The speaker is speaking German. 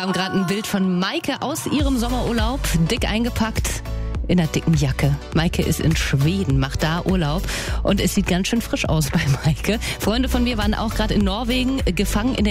haben gerade ein Bild von Maike aus ihrem Sommerurlaub, dick eingepackt in einer dicken Jacke. Maike ist in Schweden, macht da Urlaub und es sieht ganz schön frisch aus bei Maike. Freunde von mir waren auch gerade in Norwegen gefangen in der